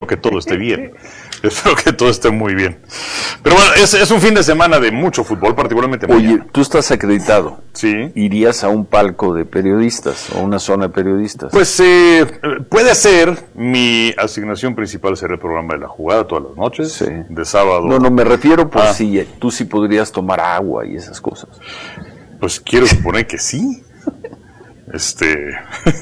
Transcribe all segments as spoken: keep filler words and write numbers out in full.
que todo esté bien. Espero que todo esté muy bien. Pero bueno, es, es un fin de semana de mucho fútbol, particularmente mañana. Oye, tú estás acreditado. Sí. ¿Irías a un palco de periodistas o una zona de periodistas? Pues eh, puede ser. Mi asignación principal será el programa de la jugada todas las noches, Sí. de sábado. No, no, me refiero por Ah. si tú sí podrías tomar agua y esas cosas. Pues quiero suponer que sí. Este,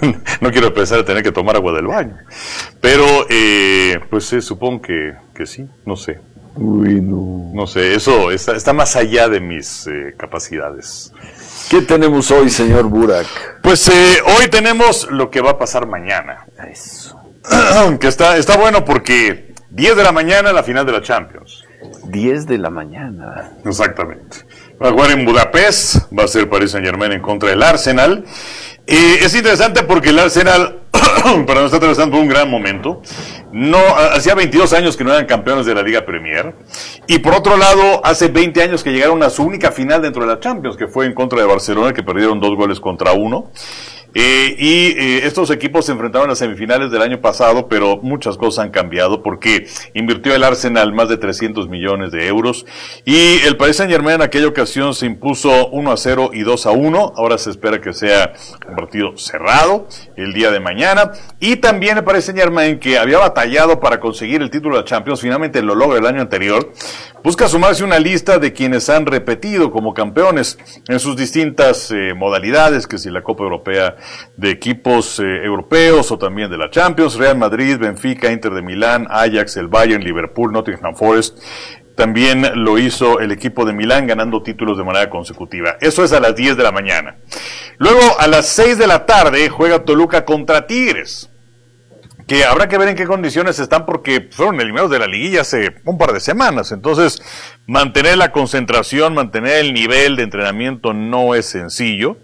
no quiero pensar en tener que tomar agua del baño. Pero, eh, pues eh, supongo que, que sí, no sé. Uy, no. No sé, eso está, está más allá de mis eh, capacidades. ¿Qué tenemos hoy, señor Burak? Pues eh, hoy tenemos lo que va a pasar mañana. Eso. Que está, está bueno porque diez de la mañana la final de la Champions. diez de la mañana. Exactamente. Va a jugar en Budapest, va a ser Paris Saint-Germain en contra del Arsenal. Eh, es interesante porque el Arsenal, perdón, está atravesando un gran momento. No, hacía veintidós años que no eran campeones de la Liga Premier. Y por otro lado, hace veinte años que llegaron a su única final dentro de la Champions, que fue en contra de Barcelona, que perdieron dos goles contra uno. Eh, y eh, estos equipos se enfrentaron en las semifinales del año pasado, pero muchas cosas han cambiado porque invirtió el Arsenal más de trescientos millones de euros y el Paris Saint-Germain en aquella ocasión se impuso uno a cero y dos a uno. Ahora se espera que sea un partido cerrado el día de mañana. Y también el Paris Saint-Germain, que había batallado para conseguir el título de la Champions, finalmente lo logra el año anterior, busca sumarse una lista de quienes han repetido como campeones en sus distintas eh, modalidades, que si la Copa Europea de equipos eh, europeos o también de la Champions, Real Madrid, Benfica, Inter de Milán, Ajax, el Bayern, Liverpool, Nottingham Forest. También lo hizo el equipo de Milán ganando títulos de manera consecutiva. Eso es a las diez de la mañana. Luego a las seis de la tarde juega Toluca contra Tigres, que habrá que ver en qué condiciones están porque fueron eliminados de la liguilla hace un par de semanas. Entonces, mantener la concentración, mantener el nivel de entrenamiento no es sencillo.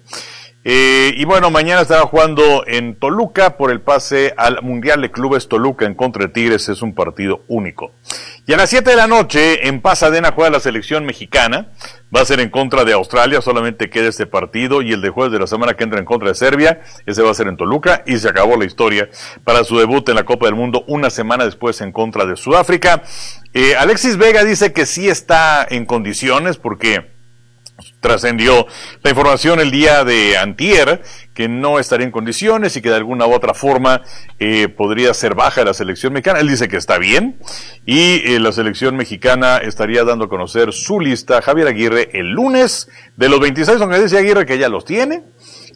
Eh, y bueno, mañana estará jugando en Toluca por el pase al Mundial de Clubes. Toluca en contra de Tigres es un partido único. Y a las siete de la noche en Pasadena juega la selección mexicana. Va a ser en contra de Australia, solamente queda este partido. Y el de jueves de la semana que entra en contra de Serbia, ese va a ser en Toluca. Y se acabó la historia para su debut en la Copa del Mundo una semana después en contra de Sudáfrica. Eh, Alexis Vega dice que sí está en condiciones porque trascendió la información el día de antier que no estaría en condiciones y que de alguna u otra forma eh, podría ser baja de la selección mexicana. Él dice que está bien y eh, la selección mexicana estaría dando a conocer su lista, Javier Aguirre, el lunes de los veintiséis, aunque dice Aguirre que ya los tiene,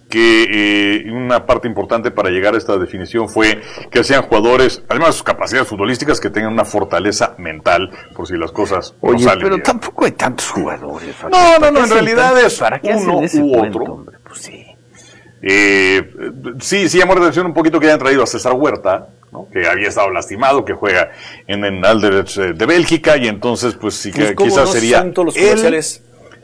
que eh, una parte importante para llegar a esta definición fue que sean jugadores, además de sus capacidades futbolísticas, que tengan una fortaleza mental por si las cosas Oye, no salen pero bien. tampoco hay tantos jugadores. No, no, no, en hacen realidad tanto? es ¿Para qué uno hacen ese u cuento, otro. hombre? Pues sí. Eh, sí, sí llamó la atención un poquito que hayan traído a César Huerta, ¿no? Que había estado lastimado, que juega en el Anderlecht de Bélgica, y entonces pues sí que Pues, ¿cómo quizás no sería salen todos los él. comerciales?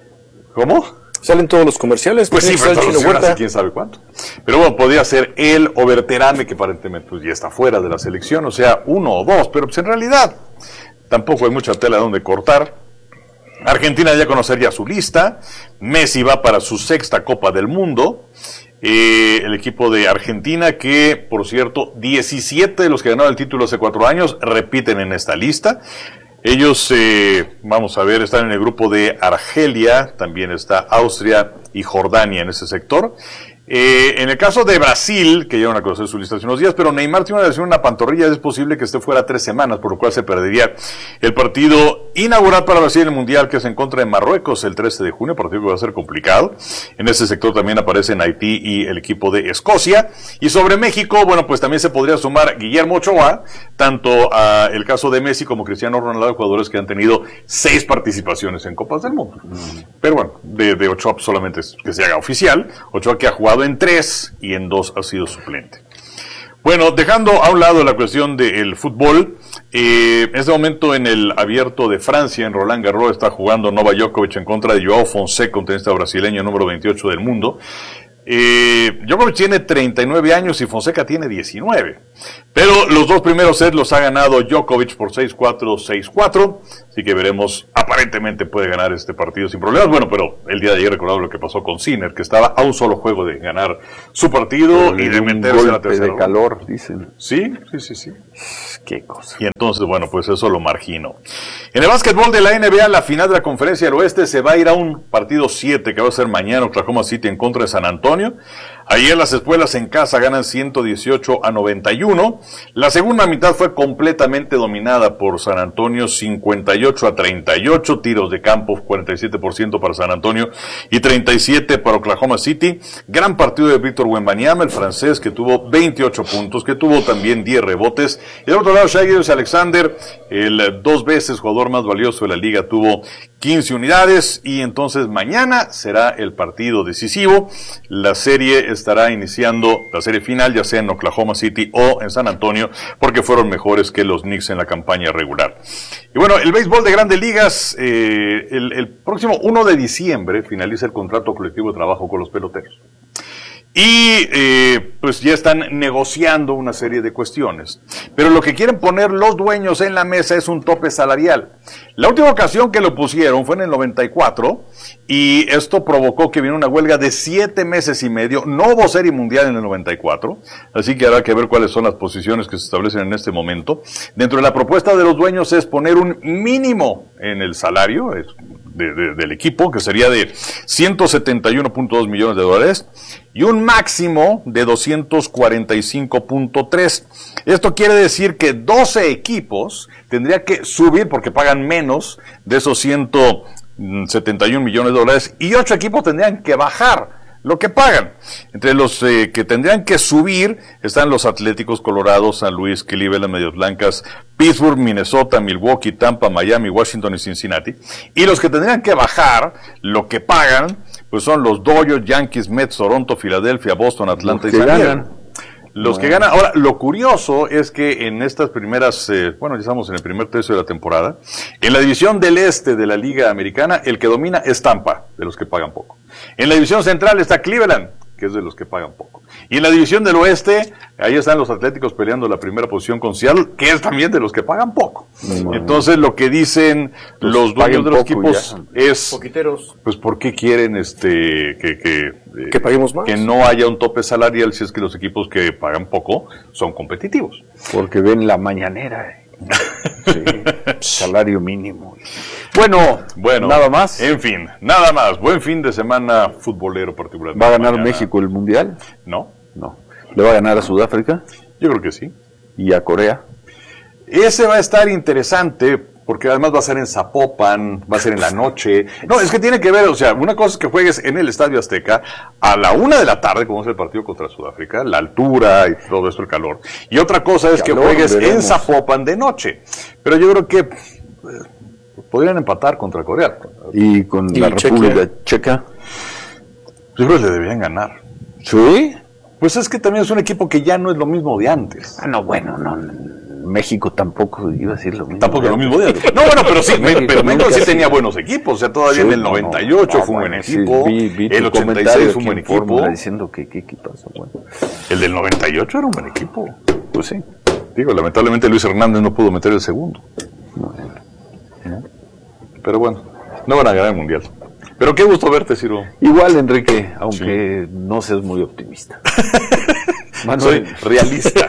¿Cómo? Salen todos los comerciales. Pues sí, tiene que pero estar el Chino hace Huerta. quién sabe cuánto. Pero bueno, podría ser él o Berterame, que aparentemente pues ya está fuera de la selección, o sea, uno o dos, pero pues en realidad tampoco hay mucha tela donde cortar. Argentina ya conocería su lista. Messi va para su sexta Copa del Mundo. Eh, el equipo de Argentina, que por cierto, diecisiete de los que ganaron el título hace cuatro años repiten en esta lista. Ellos, eh, vamos a ver, están en el grupo de Argelia, también está Austria y Jordania en ese sector. Eh, en el caso de Brasil, que llevan a conocer su lista hace unos días, pero Neymar tiene una lesión en una pantorrilla, es posible que esté fuera tres semanas, por lo cual se perdería el partido inaugural para Brasil en el Mundial, que es en contra de Marruecos el trece de junio, partido que va a ser complicado. En ese sector también aparecen Haití y el equipo de Escocia. Y sobre México, bueno, pues también se podría sumar Guillermo Ochoa, tanto a el caso de Messi como Cristiano Ronaldo, jugadores que han tenido seis participaciones en Copas del Mundo. Pero bueno, de, de Ochoa pues solamente es que se haga oficial. Ochoa que ha jugado en tres y en dos ha sido suplente. Bueno, dejando a un lado la cuestión del fútbol, eh, en este momento en el Abierto de Francia, en Roland Garros, está jugando Novak Djokovic en contra de Joao Fonseca, un tenista brasileño número veintiocho del mundo. Eh, Djokovic tiene treinta y nueve años y Fonseca tiene diecinueve. Pero los dos primeros sets los ha ganado Djokovic por seis cuatro, seis cuatro, así que veremos, aparentemente puede ganar este partido sin problemas. Bueno, pero el día de ayer recordamos lo que pasó con Sinner, que estaba a un solo juego de ganar su partido pero y de meterse en la tercera. De calor, dicen. Sí, sí, sí, sí. Qué cosa. Y entonces, bueno, pues eso lo margino. En el básquetbol de la N B A, la final de la Conferencia del Oeste se va a ir a un partido siete que va a ser mañana, Oklahoma City en contra de San Antonio. Ayer las espuelas en casa ganan ciento dieciocho a noventa y uno. La segunda mitad fue completamente dominada por San Antonio, cincuenta y ocho a treinta y ocho, tiros de campo, cuarenta y siete por ciento para San Antonio y treinta y siete para Oklahoma City. Gran partido de Víctor Wembanyama, el francés, que tuvo veintiocho puntos, que tuvo también diez rebotes. Y del otro lado, Shai Gilgeous-Alexander, el dos veces jugador más valioso de la liga, tuvo quince unidades, y entonces mañana será el partido decisivo. La serie estará iniciando, la serie final, ya sea en Oklahoma City o en San Antonio, porque fueron mejores que los Knicks en la campaña regular. Y bueno, el béisbol de Grandes Ligas, eh, el, el próximo uno de diciembre finaliza el contrato colectivo de trabajo con los peloteros. Y eh, pues ya están negociando una serie de cuestiones. Pero lo que quieren poner los dueños en la mesa es un tope salarial. La última ocasión que lo pusieron fue en el noventa y cuatro, y esto provocó que vino una huelga de siete meses y medio. No hubo serie mundial en el noventa y cuatro, así que habrá que ver cuáles son las posiciones que se establecen en este momento. Dentro de la propuesta de los dueños es poner un mínimo en el salario de, de, del equipo, que sería de ciento setenta y uno punto dos millones de dólares, y un máximo de doscientos cuarenta y cinco punto tres. Esto quiere decir que doce equipos tendrían que subir, porque pagan menos de esos ciento setenta y un millones de dólares, y ocho equipos tendrían que bajar lo que pagan. Entre los eh, que tendrían que subir están los Atléticos Colorado, San Luis, Cleveland, Medias Blancas, Pittsburgh, Minnesota, Milwaukee, Tampa, Miami, Washington y Cincinnati. Y los que tendrían que bajar lo que pagan, pues son los Dodgers, Yankees, Mets, Toronto, Filadelfia, Boston, Atlanta y San Diego. Los bueno. que ganan. Ahora, lo curioso es que en estas primeras, eh, bueno, ya estamos en el primer tercio de la temporada, en la división del este de la Liga Americana, el que domina es Tampa, de los que pagan poco. En la división central está Cleveland, que es de los que pagan poco. Y en la división del oeste, ahí están los Atléticos peleando la primera posición con Seattle, que es también de los que pagan poco. Bueno. Entonces, lo que dicen pues los dueños de los equipos ya. es, Poquiteros. pues, ¿por qué quieren este que que, eh, que paguemos más? Que no haya un tope salarial si es que los equipos que pagan poco son competitivos? Porque ven la mañanera. Sí, salario mínimo. Bueno, bueno, nada más. En fin, nada más. Buen fin de semana futbolero particular. ¿Va a ganar mañana México el Mundial? No. No. ¿Le va a ganar a Sudáfrica? Yo creo que sí. ¿Y a Corea? Ese va a estar interesante, porque además va a ser en Zapopan, va a ser en la noche. No, es que tiene que ver, o sea, una cosa es que juegues en el Estadio Azteca a la una de la tarde, como es el partido contra Sudáfrica, la altura y todo esto, el calor. Y otra cosa es calor, que juegues veremos. en Zapopan de noche. Pero yo creo que eh, podrían empatar contra Corea. ¿Y con ¿Y la República Checa? Yo creo que le deberían ganar. ¿Sí? Pues es que también es un equipo que ya no es lo mismo de antes. Ah, no, bueno, no, México tampoco iba a decir lo mismo. Tampoco lo mismo de antes. No, bueno, pero sí, México, pero México sí tenía buenos equipos. O sea, todavía sí, en el noventa y ocho no, fue un buen equipo. Sí, vi, vi el ochenta y seis fue un buen equipo. Diciendo que qué equipazo, bueno. El del noventa y ocho era un buen equipo. Pues sí. Digo, lamentablemente Luis Hernández no pudo meter el segundo. Bueno. ¿No? Pero bueno, no van a ganar el Mundial. Pero qué gusto verte, Ciro. Igual, Enrique, aunque sí. no seas muy optimista. Soy realista.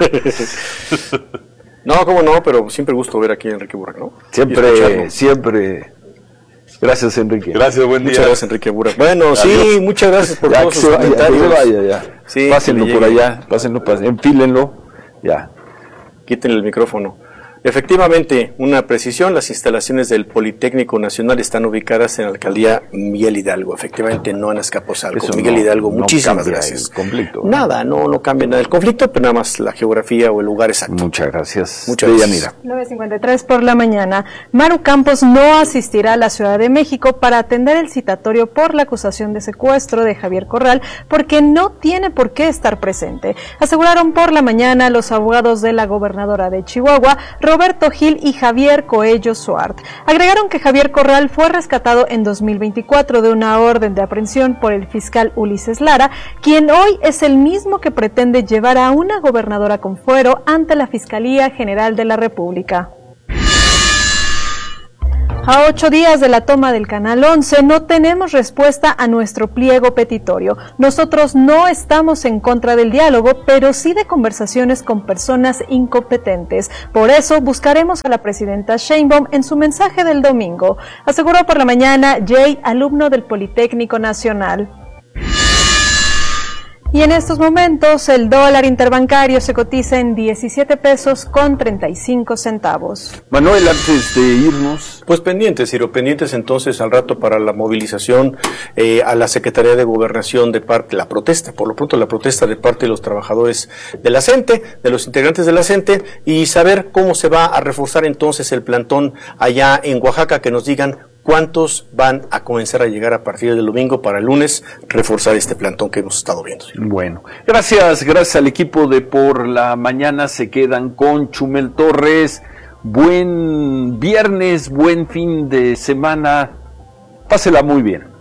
No, cómo no, pero siempre gusto ver aquí a Enrique Burak, ¿no? Siempre, siempre. Gracias, Enrique. Gracias, buen día. Muchas gracias, Enrique Burak. Bueno, Adiós. sí, muchas gracias por ya todos sus sus vaya, comentarios. Ya, vaya, ya. Sí, pásenlo por allá, pásenlo, pásenlo, enfílenlo, ya. Quítenle el micrófono. Efectivamente, una precisión, las instalaciones del Politécnico Nacional están ubicadas en la alcaldía Miguel Hidalgo, efectivamente no en Azcapotzalco. Eso Miguel no, Hidalgo, no muchísimas gracias. El conflicto. Nada, no, no cambia nada el conflicto, pero nada más la geografía o el lugar exacto. Muchas gracias. Muchas gracias. nueve cincuenta y tres por la mañana. Maru Campos no asistirá a la Ciudad de México para atender el citatorio por la acusación de secuestro de Javier Corral, porque no tiene por qué estar presente. Aseguraron por la mañana los abogados de la gobernadora de Chihuahua, Roberto Gil y Javier Coello Suart. Agregaron que Javier Corral fue rescatado en dos mil veinticuatro de una orden de aprehensión por el fiscal Ulises Lara, quien hoy es el mismo que pretende llevar a una gobernadora con fuero ante la Fiscalía General de la República. A ocho días de la toma del Canal once, no tenemos respuesta a nuestro pliego petitorio. Nosotros no estamos en contra del diálogo, pero sí de conversaciones con personas incompetentes. Por eso buscaremos a la presidenta Sheinbaum en su mensaje del domingo, aseguró por la mañana Jay, alumno del Politécnico Nacional. Y en estos momentos el dólar interbancario se cotiza en diecisiete pesos con treinta y cinco centavos. Manuel, antes de irnos... Pues pendientes, Ciro, pendientes entonces al rato para la movilización eh, a la Secretaría de Gobernación de parte, la protesta, por lo pronto la protesta de parte de los trabajadores de la CENTE, de los integrantes de la CENTE, y saber cómo se va a reforzar entonces el plantón allá en Oaxaca, que nos digan cuántos van a comenzar a llegar a partir del domingo para el lunes reforzar este plantón que hemos estado viendo. Bueno, gracias, gracias al equipo de Por la Mañana. Se quedan con Chumel Torres. Buen viernes, buen fin de semana. Pásela muy bien.